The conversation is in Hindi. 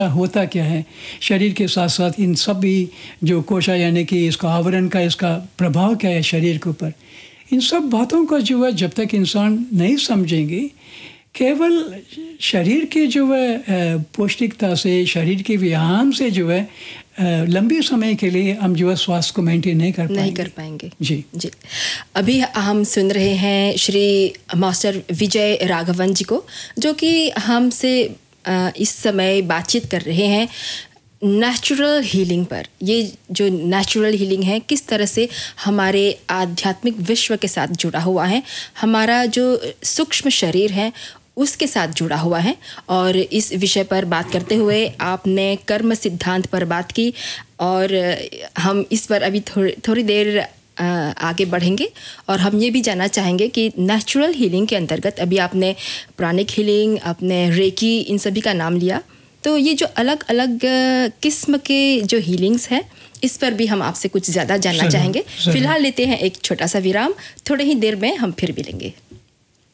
होता क्या है, शरीर के साथ-साथ इन सब भी जो कोशा यानी कि इसका आवरण का इसका प्रभाव क्या है शरीर के ऊपर। इन सब बातों को जो है जब तक इंसान नहीं समझेंगे, केवल शरीर की जो है पौष्टिकता से, शरीर के व्यायाम से जो है लंबे समय के लिए हम जो है स्वास्थ्य को मेंटेन नहीं कर पाएंगे। जी जी। अभी हम सुन रहे हैं श्री मास्टर विजय राघवन जी को, जो कि हमसे इस समय बातचीत कर रहे हैं नेचुरल हीलिंग पर। ये जो नेचुरल हीलिंग है किस तरह से हमारे आध्यात्मिक विश्व के साथ जुड़ा हुआ है, हमारा जो सूक्ष्म शरीर है उसके साथ जुड़ा हुआ है। और इस विषय पर बात करते हुए आपने कर्म सिद्धांत पर बात की, और हम इस पर अभी थोड़ी देर आगे बढ़ेंगे। और हम ये भी जानना चाहेंगे कि नेचुरल हीलिंग के अंतर्गत अभी आपने प्राणिक हीलिंग, आपने रेकी, इन सभी का नाम लिया, तो ये जो अलग अलग किस्म के जो हीलिंग्स हैं इस पर भी हम आपसे कुछ ज़्यादा जानना चाहेंगे। फिलहाल लेते हैं एक छोटा सा विराम, थोड़े ही देर में हम फिर मिलेंगे।